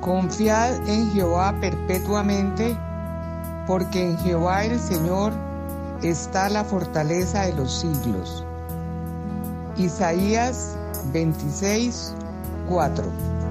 Confiad en Jehová perpetuamente, porque en Jehová el Señor está la fortaleza de los siglos. Isaías 26:4.